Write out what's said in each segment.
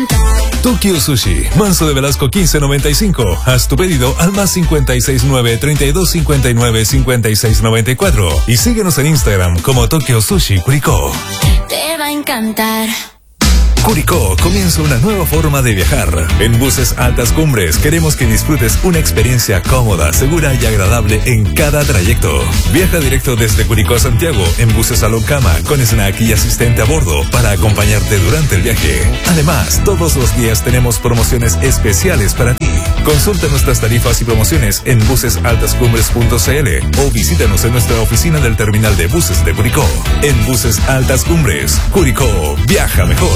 encantar. Tokyo Sushi, Manso de Velasco 1595. Haz tu pedido al más 569-3259-5694. Y síguenos en Instagram como Tokyo Sushi Curicó. Te va a encantar. Curicó comienza una nueva forma de viajar. En Buses Altas Cumbres queremos que disfrutes una experiencia cómoda, segura y agradable en cada trayecto. Viaja directo desde Curicó a Santiago en buses a cama con snack y asistente a bordo para acompañarte durante el viaje. Además, todos los días tenemos promociones especiales para ti. Consulta nuestras tarifas y promociones en busesaltascumbres.cl o visítanos en nuestra oficina del terminal de buses de Curicó. En Buses Altas Cumbres, Curicó, viaja mejor.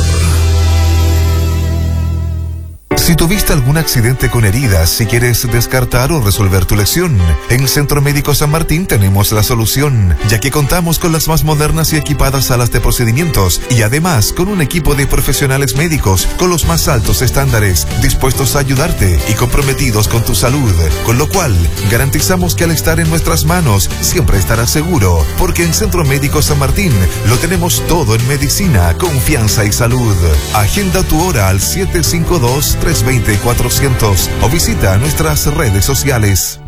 Si tuviste algún accidente con heridas y quieres descartar o resolver tu lesión, en Centro Médico San Martín tenemos la solución, ya que contamos con las más modernas y equipadas salas de procedimientos y además con un equipo de profesionales médicos con los más altos estándares, dispuestos a ayudarte y comprometidos con tu salud, con lo cual garantizamos que al estar en nuestras manos siempre estarás seguro, porque en Centro Médico San Martín lo tenemos todo en medicina, confianza y salud. Agenda tu hora al 752-320-400 o visita nuestras redes sociales.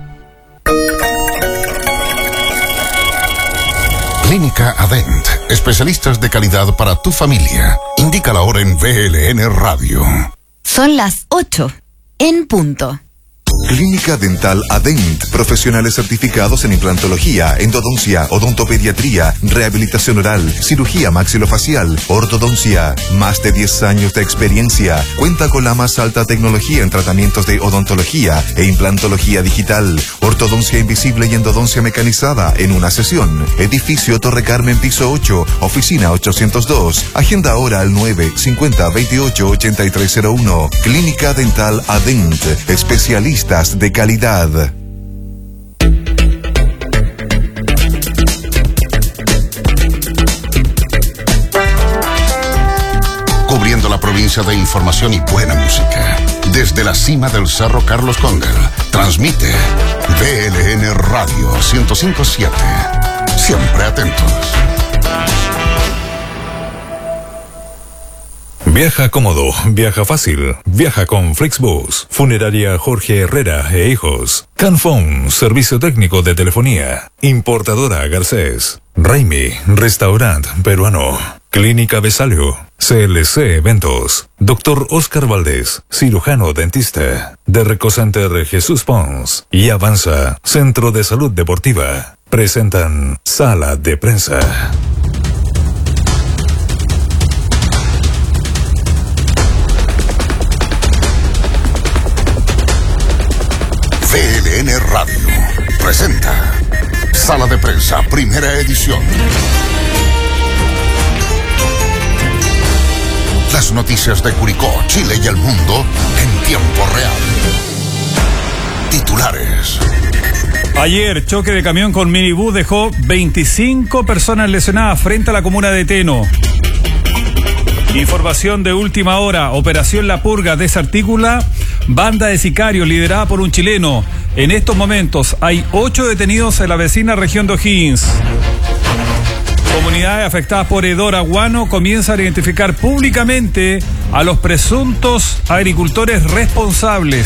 Clínica Adent, especialistas de calidad para tu familia. Indica la hora en VLN Radio. Son las 8 en punto. Clínica Dental Adent, profesionales certificados en implantología, endodoncia, odontopediatría, rehabilitación oral, cirugía maxilofacial, ortodoncia. Más de 10 años de experiencia. Cuenta con la más alta tecnología en tratamientos de odontología e implantología digital, ortodoncia invisible y endodoncia mecanizada en una sesión. Edificio Torre Carmen, piso 8, oficina 802. Agenda ahora al 950-28-8301. Clínica Dental Adent, especialistas de calidad. Cubriendo la provincia de información y buena música. Desde la cima del Cerro Carlos Conger, transmite VLN Radio 105.7. Siempre atentos. Viaja cómodo, viaja fácil, viaja con Flixbus, Funeraria Jorge Herrera e Hijos, Canfón, servicio técnico de telefonía, Importadora Garcés, Raimi, restaurante peruano, Clínica Besalio, CLC Eventos, Dr. Oscar Valdés, cirujano dentista, Derreco Center Jesús Pons y Avanza, Centro de Salud Deportiva, presentan Sala de Prensa. VLN Radio presenta Sala de Prensa, primera edición. Las noticias de Curicó, Chile y el mundo en tiempo real. Titulares. Ayer, choque de camión con minibús dejó 25 personas lesionadas frente a la comuna de Teno. Información de última hora. Operación La Purga desarticula banda de sicarios liderada por un chileno. En estos momentos hay 8 detenidos en la vecina región de O'Higgins. Comunidades afectadas por hedor aguano comienzan a identificar públicamente a los presuntos agricultores responsables.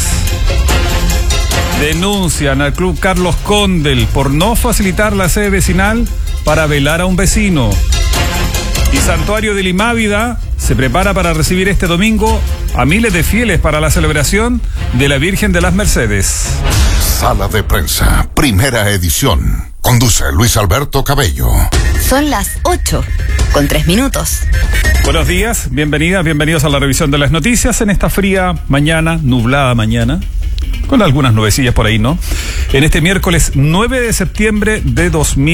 Denuncian al Club Carlos Condel por no facilitar la sede vecinal para velar a un vecino. Y Santuario de Limávida se prepara para recibir este domingo a miles de fieles para la celebración de la Virgen de las Mercedes. Sala de Prensa, primera edición. Conduce Luis Alberto Cabello. Son las 8 con 3 minutos. Buenos días, bienvenidas, bienvenidos a la revisión de las noticias en esta fría mañana, nublada mañana, con algunas nubecillas por ahí, ¿no? En este miércoles 9 de septiembre de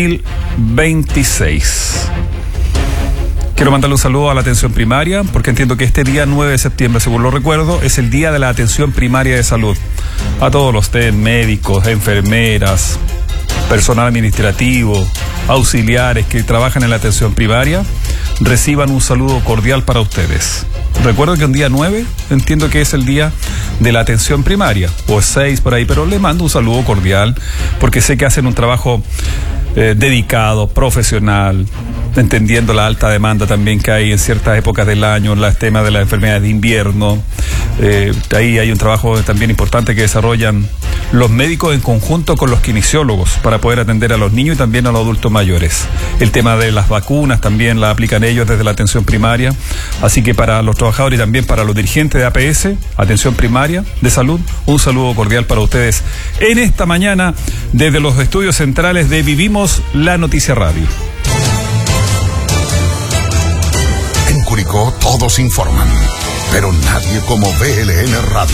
2026. Quiero mandarle un saludo a la atención primaria, porque entiendo que este día 9 de septiembre, según lo recuerdo, es el día de la atención primaria de salud. A todos los médicos, enfermeras, personal administrativo, auxiliares que trabajan en la atención primaria, reciban un saludo cordial para ustedes. Recuerdo que un día 9, entiendo que es el día de la atención primaria, o 6 por ahí, pero le mando un saludo cordial, porque sé que hacen un trabajo dedicado, profesional, entendiendo la alta demanda también que hay en ciertas épocas del año, el tema de las enfermedades de invierno. Ahí hay un trabajo también importante que desarrollan los médicos en conjunto con los kinesiólogos para poder atender a los niños y también a los adultos mayores. El tema de las vacunas también la aplican ellos desde la atención primaria. Así que para los trabajadores y también para los dirigentes de APS, atención primaria de salud, un saludo cordial para ustedes en esta mañana desde los estudios centrales de Vivimos la Noticia Radio. En Curicó todos informan, pero nadie como BLN Radio.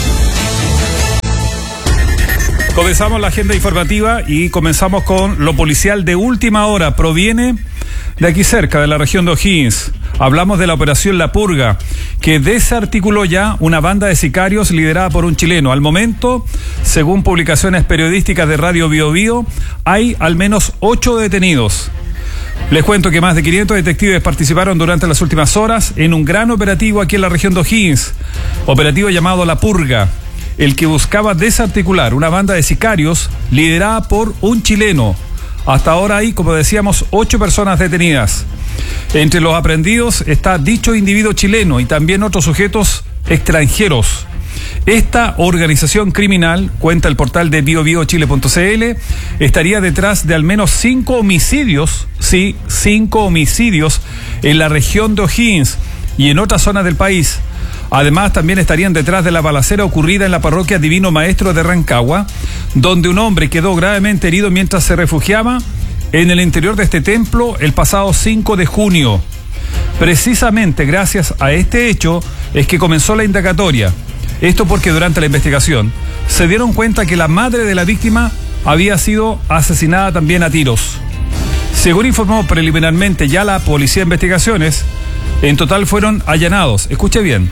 Comenzamos la agenda informativa y comenzamos con lo policial de última hora. Proviene de aquí cerca, de la región de O'Higgins. Hablamos de la operación La Purga, que desarticuló ya una banda de sicarios liderada por un chileno. Al momento, según publicaciones periodísticas de Radio Bio Bio, hay al menos 8 detenidos. Les cuento que más de 500 detectives participaron durante las últimas horas en un gran operativo aquí en la región de O'Higgins. Operativo llamado La Purga, el que buscaba desarticular una banda de sicarios liderada por un chileno. Hasta ahora hay, como decíamos, 8 personas detenidas. Entre los aprendidos está dicho individuo chileno y también otros sujetos extranjeros. Esta organización criminal, cuenta el portal de biobiochile.cl, estaría detrás de al menos 5 homicidios, sí, 5 homicidios en la región de O'Higgins y en otras zonas del país. Además, también estarían detrás de la balacera ocurrida en la parroquia Divino Maestro de Rancagua, donde un hombre quedó gravemente herido mientras se refugiaba en el interior de este templo el pasado 5 de junio. Precisamente gracias a este hecho es que comenzó la indagatoria. Esto porque durante la investigación se dieron cuenta que la madre de la víctima había sido asesinada también a tiros. Según informó preliminarmente ya la Policía de Investigaciones, en total fueron allanados, escuche bien,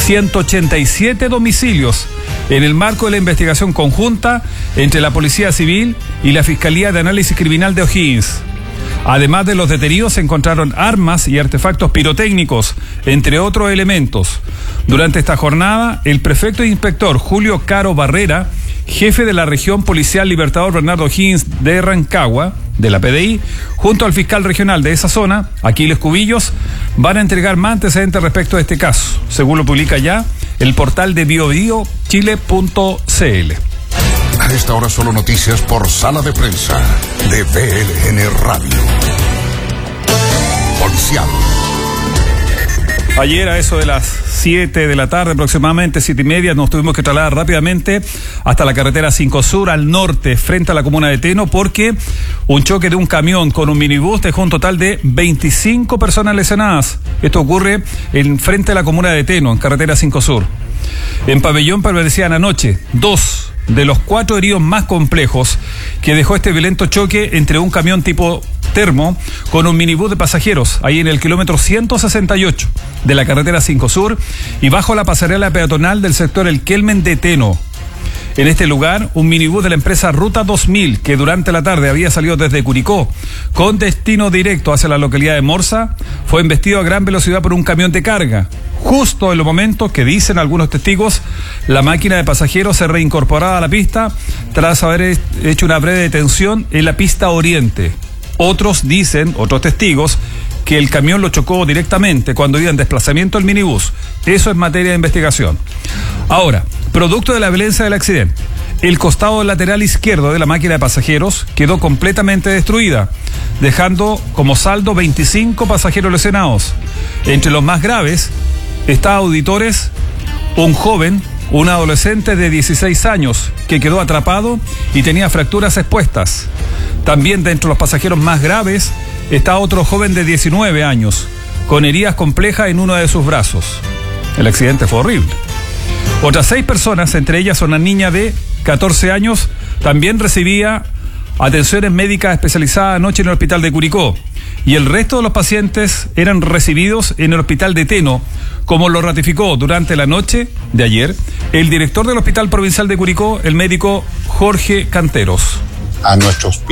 187 domicilios en el marco de la investigación conjunta entre la Policía Civil y la Fiscalía de Análisis Criminal de O'Higgins. Además de los detenidos, se encontraron armas y artefactos pirotécnicos, entre otros elementos. Durante esta jornada, el prefecto e inspector Julio Caro Barrera, jefe de la región policial Libertador Bernardo O'Higgins de Rancagua, de la PDI, junto al fiscal regional de esa zona, Aquiles Cubillos, van a entregar más antecedentes respecto a este caso, según lo publica ya el portal de biobiochile.cl. A esta hora solo noticias por Sala de Prensa de BLN Radio. Policial. Ayer a eso de las 7 de la tarde, aproximadamente 7:30, nos tuvimos que trasladar rápidamente hasta la carretera 5 Sur, al norte, frente a la comuna de Teno, porque un choque de un camión con un minibús dejó un total de 25 personas lesionadas. Esto ocurre en frente a la comuna de Teno, en carretera 5 Sur. En Pabellón permanecían anoche 2 de los 4 heridos más complejos que dejó este violento choque entre un camión tipo termo con un minibús de pasajeros, ahí en el kilómetro 168 de la carretera 5 Sur y bajo la pasarela peatonal del sector El Kelmen de Teno. En este lugar, un minibús de la empresa Ruta 2000, que durante la tarde había salido desde Curicó con destino directo hacia la localidad de Morsa, fue embestido a gran velocidad por un camión de carga. Justo en los momentos que, dicen algunos testigos, la máquina de pasajeros se reincorporaba a la pista tras haber hecho una breve detención en la pista oriente. Otros testigos, que el camión lo chocó directamente cuando iba en desplazamiento el minibús. Eso es materia de investigación. Ahora, producto de la violencia del accidente, el costado lateral izquierdo de la máquina de pasajeros quedó completamente destruida, dejando como saldo 25 pasajeros lesionados. Entre los más graves está, auditores, un joven, un adolescente de 16 años que quedó atrapado y tenía fracturas expuestas. También dentro de los pasajeros más graves está otro joven de 19 años con heridas complejas en uno de sus brazos. El accidente fue horrible. Otras 6 personas, entre ellas una niña de 14 años, también recibía atenciones médicas especializadas anoche en el hospital de Curicó. Y el resto de los pacientes eran recibidos en el hospital de Teno, como lo ratificó durante la noche de ayer el director del Hospital Provincial de Curicó, el médico Jorge Canteros. A nuestro hospital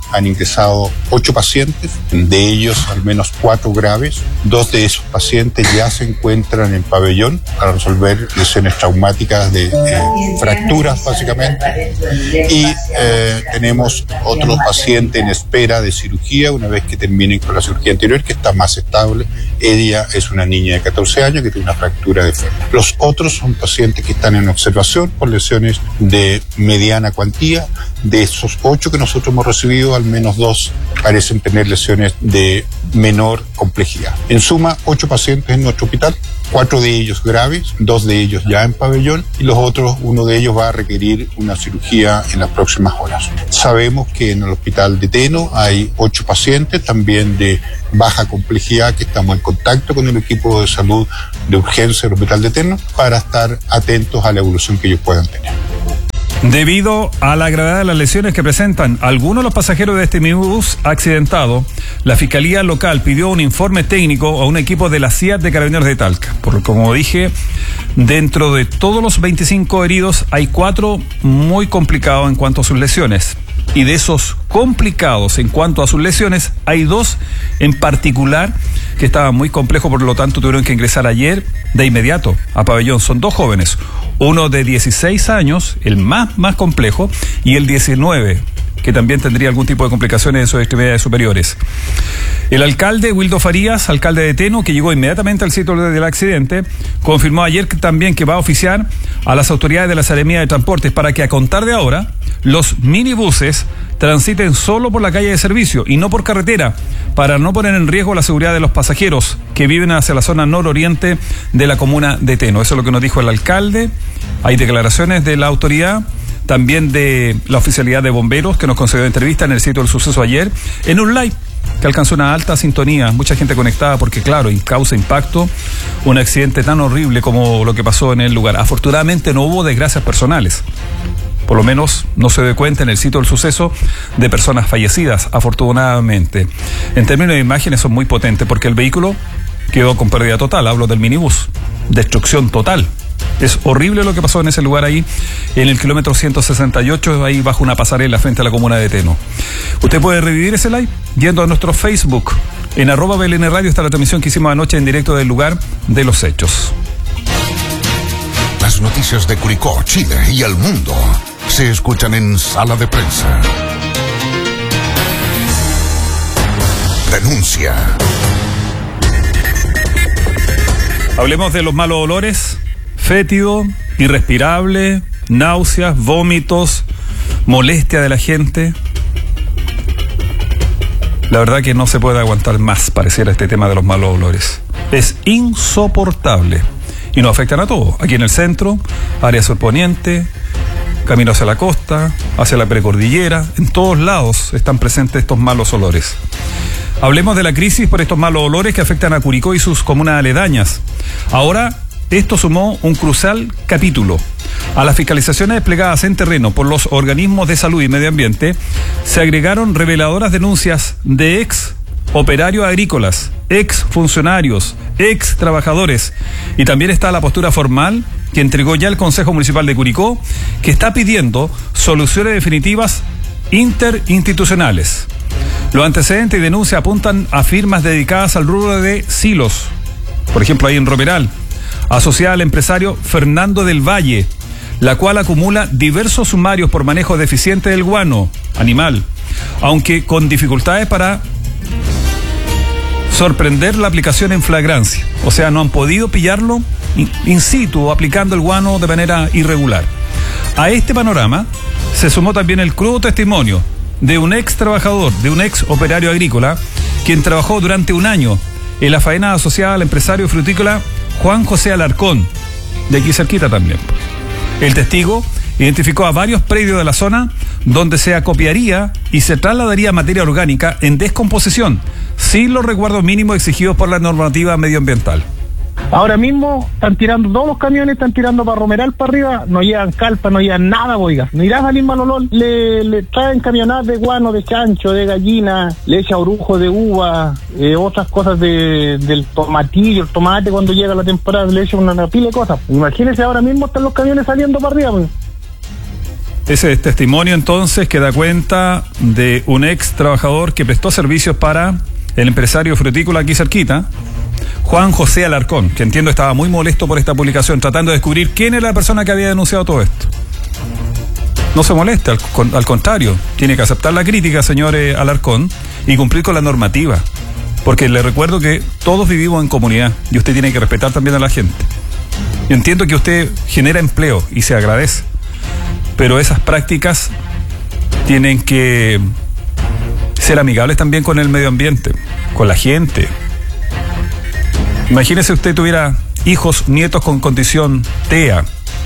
han ingresado 8 pacientes, de ellos al menos 4 graves. 2 de esos pacientes ya se encuentran en pabellón para resolver lesiones traumáticas de fracturas básicamente. Y tenemos otro paciente en espera de cirugía una vez que terminen con la cirugía anterior, que está más estable. Ella es una niña de 14 años que tiene una fractura de fémur. Los otros son pacientes que están en observación por lesiones de mediana cuantía. De esos 8 que nosotros hemos recibido, al menos 2 parecen tener lesiones de menor complejidad. En suma, 8 pacientes en nuestro hospital, 4 de ellos graves, 2 de ellos ya en pabellón y los otros, 1 de ellos va a requerir una cirugía en las próximas horas. Sabemos que en el hospital de Teno hay 8 pacientes también de baja complejidad que estamos en contacto con el equipo de salud de urgencia del hospital de Teno para estar atentos a la evolución que ellos puedan tener. Debido a la gravedad de las lesiones que presentan algunos de los pasajeros de este minibús accidentado, la Fiscalía Local pidió un informe técnico a un equipo de la CIAT de Carabineros de Talca. Por lo que, como dije, dentro de todos los 25 heridos hay 4 muy complicados en cuanto a sus lesiones. Y de esos complicados en cuanto a sus lesiones, hay 2 en particular que estaban muy complejos, por lo tanto tuvieron que ingresar ayer de inmediato a pabellón. Son 2 jóvenes, uno de 16 años, el más complejo, y el 19, que también tendría algún tipo de complicaciones en sus extremidades superiores. El alcalde Wildo Farías, alcalde de Teno, que llegó inmediatamente al sitio del accidente, confirmó ayer también que va a oficiar a las autoridades de la Seremía de Transportes para que, a contar de ahora, los minibuses transiten solo por la calle de servicio y no por carretera, para no poner en riesgo la seguridad de los pasajeros que viven hacia la zona nororiente de la comuna de Teno. Eso es lo que nos dijo el alcalde. Hay declaraciones de la autoridad, también de la oficialidad de bomberos, que nos concedió entrevista en el sitio del suceso ayer, en un live que alcanzó una alta sintonía, mucha gente conectada, porque claro, causa impacto un accidente tan horrible como lo que pasó en el lugar. Afortunadamente no hubo desgracias personales, por lo menos no se dio cuenta en el sitio del suceso de personas fallecidas, afortunadamente. En términos de imágenes son muy potentes, porque el vehículo quedó con pérdida total, hablo del minibús, destrucción total. Es horrible lo que pasó en ese lugar ahí, en el kilómetro 168, ahí bajo una pasarela frente a la comuna de Teno. Usted puede revivir ese live yendo a nuestro Facebook. En @BLN Radio está la transmisión que hicimos anoche en directo del lugar de los hechos. Las noticias de Curicó, Chile y el mundo se escuchan en Sala de Prensa. Denuncia. Hablemos de los malos olores. Fétido, irrespirable, náuseas, vómitos, molestia de la gente. La verdad que no se puede aguantar más, pareciera, este tema de los malos olores. Es insoportable y nos afectan a todos. Aquí en el centro, área surponiente, camino hacia la costa, hacia la precordillera, en todos lados están presentes estos malos olores. Hablemos de la crisis por estos malos olores que afectan a Curicó y sus comunas aledañas. Ahora, esto sumó un crucial capítulo. A las fiscalizaciones desplegadas en terreno por los organismos de salud y medio ambiente, se agregaron reveladoras denuncias de ex operarios agrícolas, ex funcionarios, ex trabajadores, y también está la postura formal que entregó ya el Consejo Municipal de Curicó, que está pidiendo soluciones definitivas interinstitucionales. Los antecedentes y denuncias apuntan a firmas dedicadas al rubro de silos, por ejemplo ahí en Romeral, asociada al empresario Fernando del Valle, la cual acumula diversos sumarios por manejo deficiente del guano animal, aunque con dificultades para sorprender la aplicación en flagrancia. O sea, no han podido pillarlo in situ, aplicando el guano de manera irregular. A este panorama se sumó también el crudo testimonio de un ex trabajador, de un ex operario agrícola, quien trabajó durante un año en la faena asociada al empresario frutícola Juan José Alarcón, de aquí cerquita también. El testigo identificó a varios predios de la zona donde se acopiaría y se trasladaría materia orgánica en descomposición, sin los resguardos mínimos exigidos por la normativa medioambiental. Ahora mismo están tirando, todos los camiones están tirando para Romeral para arriba, no llevan calpa, no llevan nada, oiga. No irá a salir mal olor, le traen camionadas de guano, de chancho, de gallina, leche a orujo, de uva, otras cosas del tomatillo, el tomate cuando llega la temporada, le echan una pila de cosas. Imagínense, ahora mismo están los camiones saliendo para arriba, pues. Ese testimonio entonces que da cuenta de un ex trabajador que prestó servicios para el empresario frutícola aquí cerquita, Juan José Alarcón, que entiendo estaba muy molesto por esta publicación, tratando de descubrir quién era la persona que había denunciado todo esto. No se moleste, al contrario, tiene que aceptar la crítica, señor Alarcón, y cumplir con la normativa. Porque le recuerdo que todos vivimos en comunidad y usted tiene que respetar también a la gente. Yo entiendo que usted genera empleo y se agradece, pero esas prácticas tienen que ser amigables también con el medio ambiente, con la gente. Imagínese usted tuviera hijos, nietos con condición TEA.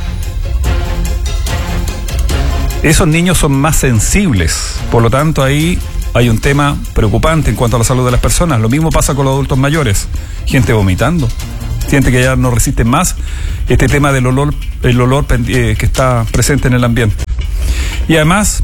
Esos niños son más sensibles, por lo tanto ahí hay un tema preocupante en cuanto a la salud de las personas. Lo mismo pasa con los adultos mayores, gente vomitando, gente que ya no resiste más este tema del olor, el olor que está presente en el ambiente. Y además,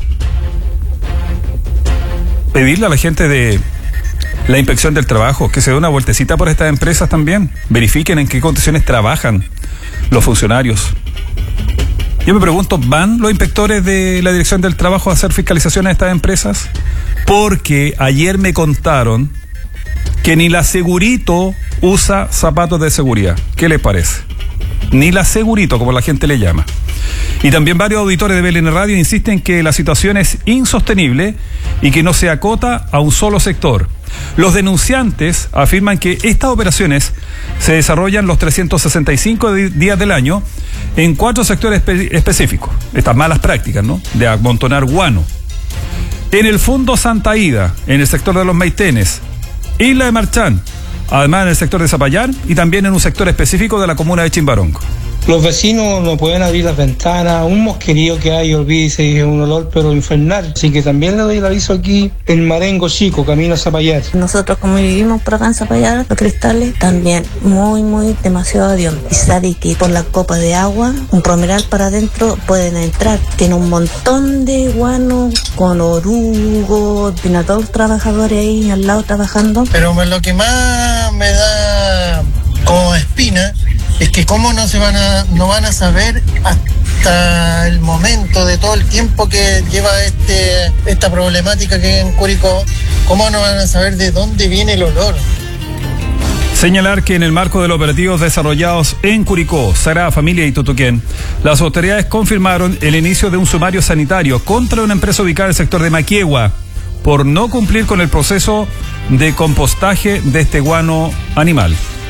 pedirle a la gente de la inspección del trabajo que se dé una vueltecita por estas empresas también, verifiquen en qué condiciones trabajan los funcionarios. Yo me pregunto, ¿van los inspectores de la Dirección del Trabajo a hacer fiscalizaciones a estas empresas? Porque ayer me contaron que ni la Segurito usa zapatos de seguridad. ¿Qué les parece? Ni la Segurito, como la gente le llama. Y también varios auditores de BLN Radio insisten que la situación es insostenible y que no se acota a un solo sector. Los denunciantes afirman que estas operaciones se desarrollan los 365 días del año en 4 sectores específicos. Estas malas prácticas, ¿no? De amontonar guano. En el Fundo Santa Ida, en el sector de los Maitenes, Isla de Marchán, además en el sector de Zapallar y también en un sector específico de la comuna de Chimbarongo. Los vecinos no pueden abrir las ventanas, un mosquerío que hay, olvídese, es un olor pero infernal. Así que también le doy el aviso aquí, el Marengo Chico, camino a Zapallar. Nosotros como vivimos por acá en Zapallar, los cristales, también muy demasiado avión. Y sabe que por la copa de agua, un promeral para adentro pueden entrar. Tiene un montón de guano con orugo, tiene a todos los trabajadores ahí al lado trabajando. Pero lo que más me da como espina es que cómo no van a saber hasta el momento de todo el tiempo que lleva esta problemática que hay en Curicó, cómo no van a saber de dónde viene el olor. Señalar que en el marco de los operativos desarrollados en Curicó, Sagrada Familia y Tutuquén, las autoridades confirmaron el inicio de un sumario sanitario contra una empresa ubicada en el sector de Maquiegua por no cumplir con el proceso de compostaje de este guano animal.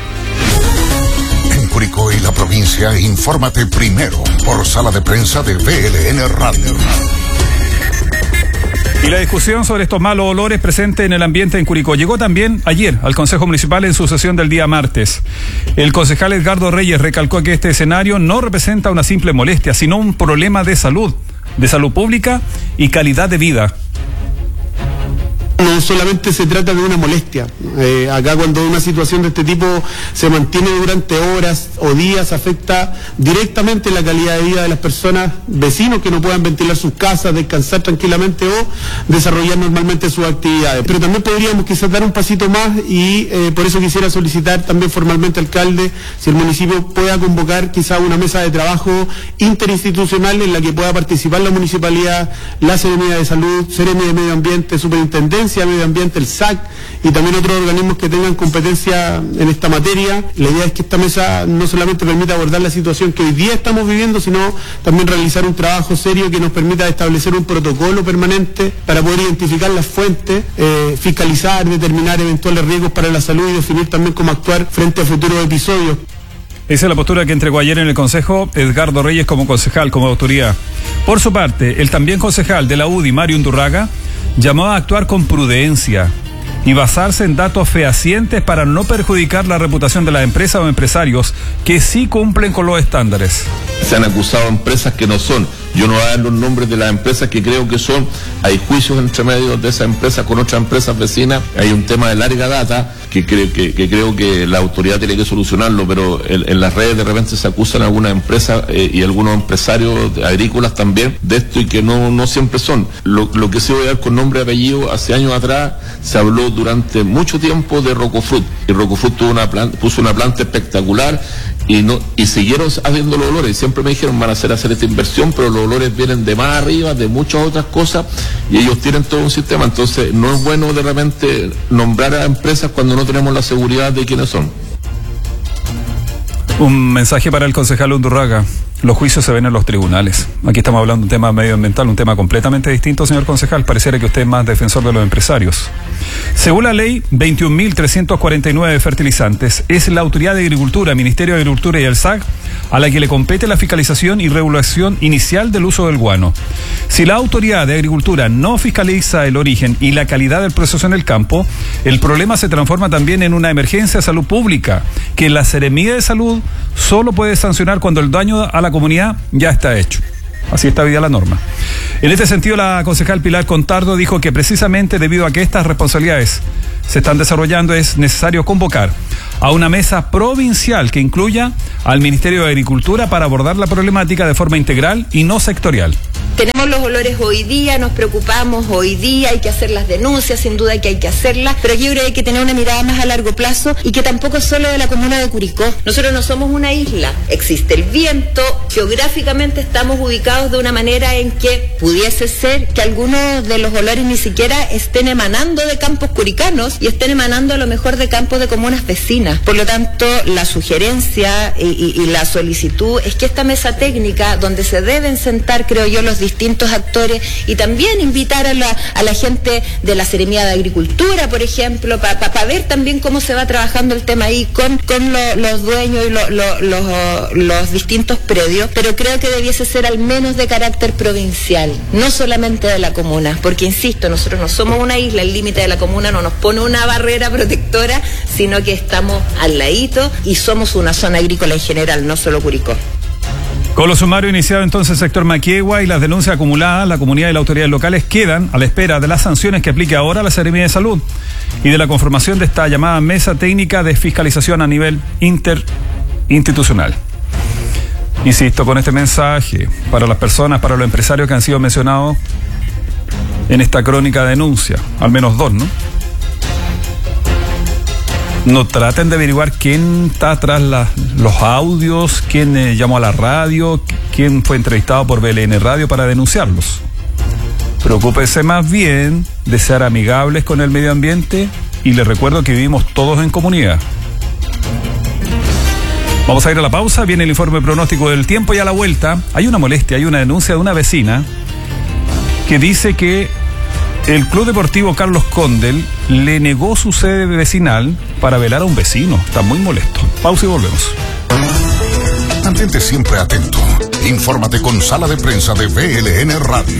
Curicó y la provincia, infórmate primero por sala de prensa de BLN Radio. Y la discusión sobre estos malos olores presentes en el ambiente en Curicó llegó también ayer al Consejo Municipal en su sesión del día martes. El concejal Edgardo Reyes recalcó que este escenario no representa una simple molestia, sino un problema de salud pública y calidad de vida. No solamente se trata de una molestia. Acá cuando una situación de este tipo se mantiene durante horas o días, afecta directamente la calidad de vida de las personas, vecinos que no puedan ventilar sus casas, descansar tranquilamente o desarrollar normalmente sus actividades. Pero también podríamos quizás dar un pasito más y por eso quisiera solicitar también formalmente, alcalde, si el municipio pueda convocar quizás una mesa de trabajo interinstitucional en la que pueda participar la municipalidad, la Seremía de Salud, Seremía de Medio Ambiente, Superintendencia de Medio Ambiente, el SAC y también otros organismos que tengan competencia en esta materia. La idea es que esta mesa no solamente permita abordar la situación que hoy día estamos viviendo, sino también realizar un trabajo serio que nos permita establecer un protocolo permanente para poder identificar las fuentes, fiscalizar, determinar eventuales riesgos para la salud y definir también cómo actuar frente a futuros episodios. Esa es la postura que entregó ayer en el Consejo Edgardo Reyes como concejal, como autoridad. Por su parte, el también concejal de la UDI, Mario Undurraga, llamó a actuar con prudencia y basarse en datos fehacientes para no perjudicar la reputación de las empresas o empresarios que sí cumplen con los estándares. Se han acusado empresas que no son. Yo no voy a dar los nombres de las empresas que creo que son. Hay juicios entre medio de esas empresas con otras empresas vecinas. Hay un tema de larga data que creo que la autoridad tiene que solucionarlo, pero en las redes de repente se acusan algunas empresas y algunos empresarios agrícolas también de esto y que no siempre son. Lo que se voy a dar con nombre y apellido, hace años atrás se habló durante mucho tiempo de Rocofrut, y Rocofrut puso una planta espectacular y siguieron haciendo los olores. Siempre me dijeron, van a hacer esta inversión, pero los olores vienen de más arriba, de muchas otras cosas, y ellos tienen todo un sistema. Entonces no es bueno de repente nombrar a empresas cuando no tenemos la seguridad de quiénes son. Un mensaje para el concejal Undurraga. Los juicios se ven en los tribunales. Aquí estamos hablando de un tema medioambiental, un tema completamente distinto, señor concejal. Pareciera que usted es más defensor de los empresarios. Según la ley 21.349 de fertilizantes, es la Autoridad de Agricultura, Ministerio de Agricultura y el SAC a la que le compete la fiscalización y regulación inicial del uso del guano. Si la Autoridad de Agricultura no fiscaliza el origen y la calidad del proceso en el campo, el problema se transforma también en una emergencia de salud pública, que la Seremía de Salud solo puede sancionar cuando el daño a la comunidad ya está hecho. Así está vida la norma. En este sentido, la concejal Pilar Contardo dijo que precisamente debido a que estas responsabilidades se están desarrollando, es necesario convocar a una mesa provincial que incluya al Ministerio de Agricultura para abordar la problemática de forma integral y no sectorial. Tenemos los olores hoy día, nos preocupamos hoy día, hay que hacer las denuncias, sin duda que hay que hacerlas, pero yo creo que hay que tener una mirada más a largo plazo y que tampoco es solo de la comuna de Curicó. Nosotros no somos una isla, existe el viento, geográficamente estamos ubicados de una manera en que pudiese ser que algunos de los olores ni siquiera estén emanando de campos curicanos y estén emanando a lo mejor de campos de comunas vecinas. Por lo tanto, la sugerencia y la solicitud es que esta mesa técnica, donde se deben sentar, creo yo, los distintos actores y también invitar a la gente de la Seremía de Agricultura, por ejemplo, para ver también cómo se va trabajando el tema ahí con los dueños y los distintos predios, pero creo que debiese ser al menos de carácter provincial, no solamente de la comuna, porque insisto, nosotros no somos una isla, el límite de la comuna no nos pone una barrera protectora, sino que estamos al ladito y somos una zona agrícola en general, no solo Curicó. Con los sumarios iniciados entonces el sector Maquiegua y las denuncias acumuladas, la comunidad y las autoridades locales quedan a la espera de las sanciones que aplique ahora la Seremía de Salud y de la conformación de esta llamada mesa técnica de fiscalización a nivel interinstitucional. Insisto con este mensaje para las personas, para los empresarios que han sido mencionados en esta crónica de denuncia, al menos dos, ¿no? No traten de averiguar quién está atrás los audios, quién llamó a la radio, quién fue entrevistado por BLN Radio para denunciarlos. Preocúpese más bien de ser amigables con el medio ambiente y les recuerdo que vivimos todos en comunidad. Vamos a ir a la pausa, viene el informe pronóstico del tiempo y a la vuelta hay una molestia, hay una denuncia de una vecina que dice que el Club Deportivo Carlos Condel le negó su sede vecinal para velar a un vecino. Está muy molesto. Pausa y volvemos. Mantente siempre atento. Infórmate con Sala de Prensa de BLN Radio.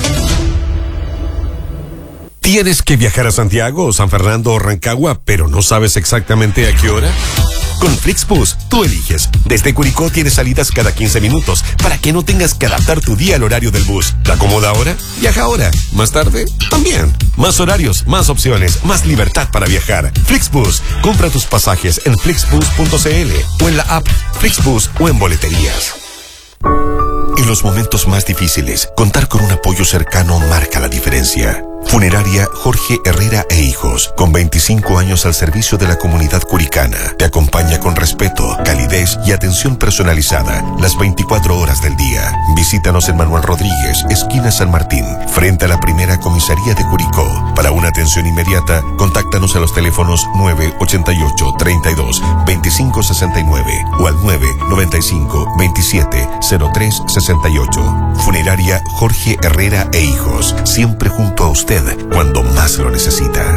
¿Tienes que viajar a Santiago, San Fernando o Rancagua, pero no sabes exactamente a qué hora? Con Flixbus, tú eliges. Desde Curicó tienes salidas cada 15 minutos para que no tengas que adaptar tu día al horario del bus. ¿Te acomoda ahora? Viaja ahora. ¿Más tarde? También. Más horarios, más opciones, más libertad para viajar. Flixbus. Compra tus pasajes en flixbus.cl o en la app Flixbus o en boleterías. En los momentos más difíciles, contar con un apoyo cercano marca la diferencia. Funeraria Jorge Herrera e Hijos, con 25 años al servicio de la comunidad curicana, te acompaña con respeto, calidez y atención personalizada las 24 horas del día. Visítanos en Manuel Rodríguez, esquina San Martín, frente a la primera comisaría de Curicó. Para una atención inmediata, contáctanos a los teléfonos 988 32 25 69 o al 995 27 03 68. Funeraria Jorge Herrera e Hijos, siempre junto a usted cuando más lo necesita.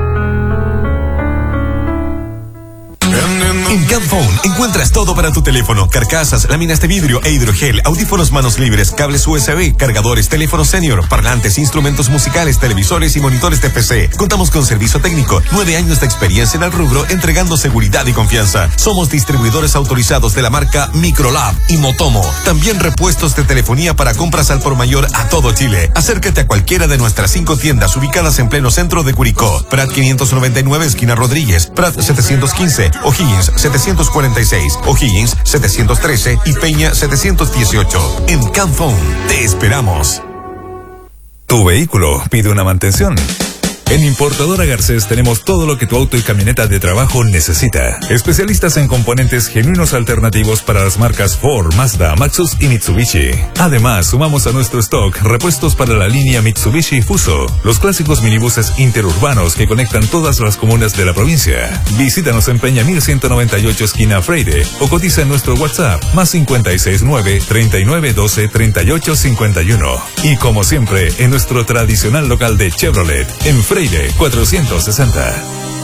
En Camphone encuentras todo para tu teléfono: carcasas, láminas de vidrio e hidrogel, audífonos manos libres, cables USB, cargadores, teléfonos senior, parlantes, instrumentos musicales, televisores y monitores de PC. Contamos con servicio técnico, 9 años de experiencia en el rubro, entregando seguridad y confianza. Somos distribuidores autorizados de la marca Microlab y Motomo. También repuestos de telefonía para compras al por mayor a todo Chile. Acércate a cualquiera de nuestras 5 tiendas ubicadas en pleno centro de Curicó: Prat 599, esquina Rodríguez; Prat 715, O'Higgins 746, O'Higgins 713 y Peña 718. En Camphone te esperamos. Tu vehículo pide una mantención. En Importadora Garcés tenemos todo lo que tu auto y camioneta de trabajo necesita. Especialistas en componentes genuinos alternativos para las marcas Ford, Mazda, Maxus y Mitsubishi. Además, sumamos a nuestro stock repuestos para la línea Mitsubishi Fuso, los clásicos minibuses interurbanos que conectan todas las comunas de la provincia. Visítanos en Peña 1198 esquina Freire o cotiza en nuestro WhatsApp +569 3912 3851. Y como siempre, en nuestro tradicional local de Chevrolet, en Freire 460.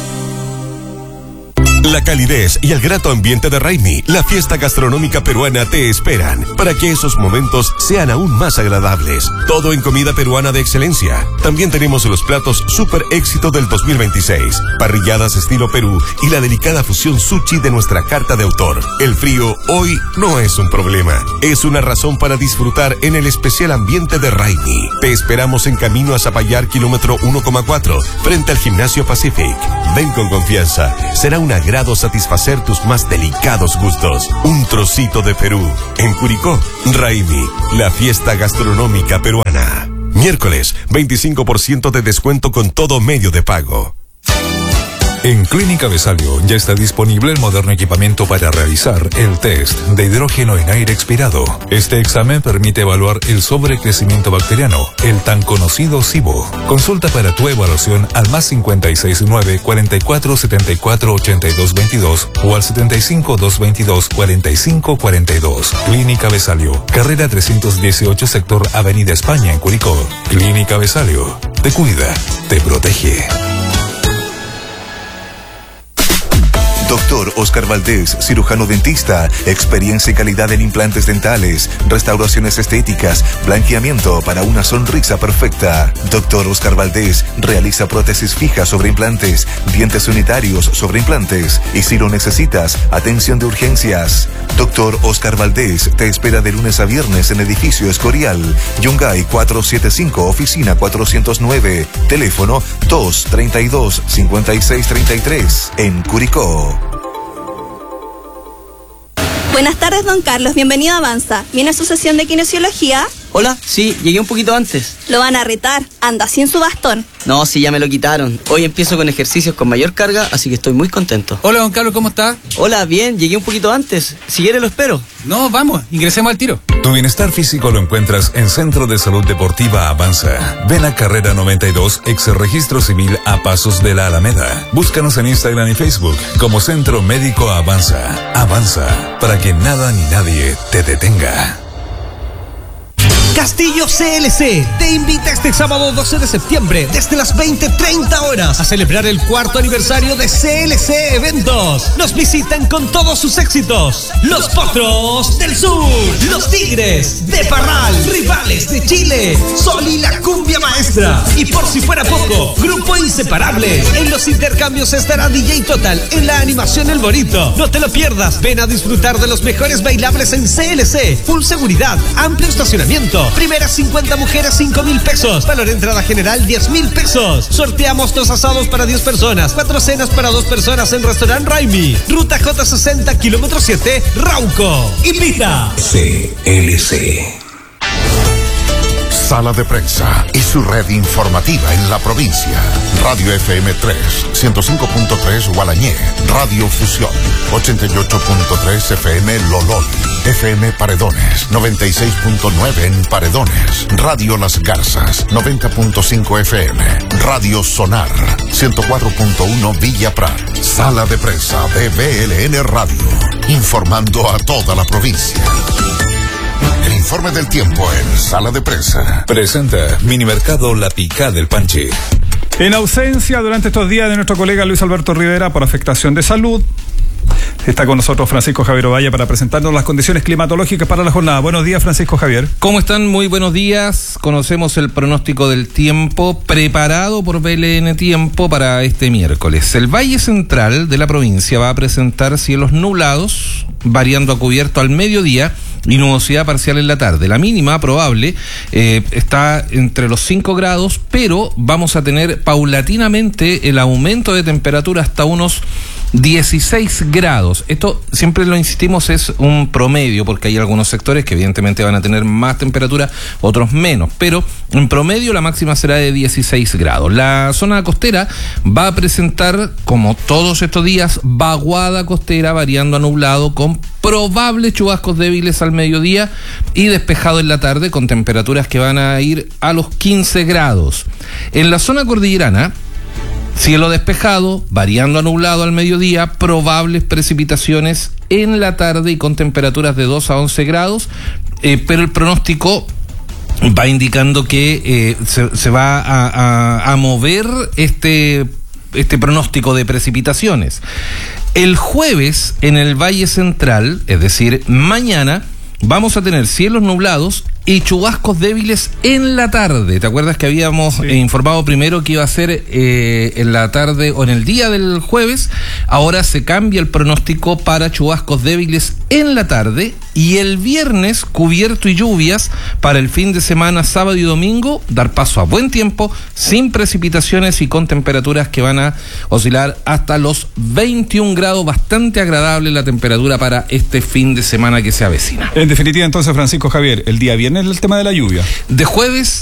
La calidez y el grato ambiente de Raimi, la fiesta gastronómica peruana, te esperan para que esos momentos sean aún más agradables. Todo en comida peruana de excelencia. También tenemos los platos super éxito del 2026, parrilladas estilo Perú y la delicada fusión sushi de nuestra carta de autor. El frío hoy no es un problema, es una razón para disfrutar en el especial ambiente de Raimi. Te esperamos en camino a Zapallar, kilómetro 1,4, frente al Gimnasio Pacific. Ven con confianza, será un agrado satisfacer tus más delicados gustos. Un trocito de Perú. En Curicó, Raimi, la fiesta gastronómica peruana. Miércoles, 25% de descuento con todo medio de pago. En Clínica Besalio ya está disponible el moderno equipamiento para realizar el test de hidrógeno en aire expirado. Este examen permite evaluar el sobrecrecimiento bacteriano, el tan conocido SIBO. Consulta para tu evaluación al +569 44 74 82 22 o al 75 222 45 42. Clínica Besalio, carrera 318, sector Avenida España, en Curicó. Clínica Besalio, te cuida, te protege. Doctor Oscar Valdés, cirujano dentista, experiencia y calidad en implantes dentales, restauraciones estéticas, blanqueamiento para una sonrisa perfecta. Doctor Oscar Valdés realiza prótesis fijas sobre implantes, dientes unitarios sobre implantes y si lo necesitas, atención de urgencias. Doctor Oscar Valdés te espera de lunes a viernes en edificio Escorial, Yungay 475, oficina 409, teléfono 232-5633, en Curicó. Buenas tardes, don Carlos. Bienvenido a Avanza. ¿Viene a su sesión de kinesiología? Hola, sí, llegué un poquito antes. Lo van a retar. Anda sin su bastón. No, sí, ya me lo quitaron. Hoy empiezo con ejercicios con mayor carga, así que estoy muy contento. Hola, don Carlos, ¿cómo está? Hola, bien, llegué un poquito antes. Si quiere lo espero. No, vamos, ingresemos al tiro. Tu bienestar físico lo encuentras en Centro de Salud Deportiva Avanza. Ven a Carrera 92, ex Registro Civil, a pasos de la Alameda. Búscanos en Instagram y Facebook como Centro Médico Avanza. Avanza, para que nada ni nadie te detenga. Castillo CLC te invita este sábado 12 de septiembre desde las 20:30 horas a celebrar el 4º aniversario de CLC Eventos. Nos visitan con todos sus éxitos: Los Potros del Sur, Los Tigres de Parral, Rivales de Chile, Sol y la Cumbia Maestra. Y por si fuera poco, Grupo Inseparable. En los intercambios estará DJ Total, en la animación El Bonito. No te lo pierdas, ven a disfrutar de los mejores bailables en CLC. Full seguridad, amplio estacionamiento. Primeras 50 mujeres, 5,000 pesos. Valor entrada general, 10,000 pesos. Sorteamos 2 asados para 10 personas, 4 cenas para 2 personas en Restaurant Raimi. Ruta J60, kilómetro 7, Rauco. Invita CLC. Sala de Prensa y su red informativa en la provincia. Radio FM 3, 105.3 Gualañé, Radio Fusión, 88.3 FM Lolol, FM Paredones, 96.9 en Paredones, Radio Las Garzas, 90.5 FM, Radio Sonar, 104.1 Villa Prat. Sala de Prensa de BLN Radio, informando a toda la provincia. El informe del tiempo en Sala de Prensa. Presenta Minimercado La Picá del Panche. En ausencia durante estos días de nuestro colega Luis Alberto Rivera por afectación de salud, está con nosotros Francisco Javier Ovalle para presentarnos las condiciones climatológicas para la jornada. Buenos días, Francisco Javier. ¿Cómo están? Muy buenos días. Conocemos el pronóstico del tiempo preparado por BLN Tiempo para este miércoles. El Valle Central de la provincia va a presentar cielos nublados, variando a cubierto al mediodía, y nubosidad parcial en la tarde. La mínima probable está entre los 5 grados, pero vamos a tener paulatinamente el aumento de temperatura hasta unos 16 grados. Esto, siempre lo insistimos, es un promedio, porque hay algunos sectores que evidentemente van a tener más temperatura, otros menos, pero en promedio la máxima será de 16 grados. La zona costera va a presentar, como todos estos días, vaguada costera variando a nublado con probables chubascos débiles al mediodía y despejado en la tarde con temperaturas que van a ir a los 15 grados. En la zona cordillerana, cielo despejado, variando a nublado al mediodía, probables precipitaciones en la tarde y con temperaturas de 2 a 11 grados, pero el pronóstico va indicando que se va a mover este pronóstico de precipitaciones. El jueves en el Valle Central, es decir, mañana, vamos a tener cielos nublados y chubascos débiles en la tarde. ¿Te acuerdas que habíamos informado primero que iba a ser en la tarde o en el día del jueves? Ahora se cambia el pronóstico para chubascos débiles en la tarde, y el viernes cubierto y lluvias para el fin de semana, sábado y domingo, dar paso a buen tiempo, sin precipitaciones y con temperaturas que van a oscilar hasta los 21 grados, bastante agradable la temperatura para este fin de semana que se avecina. En definitiva, entonces, Francisco Javier, el día viernes el tema de la lluvia. De jueves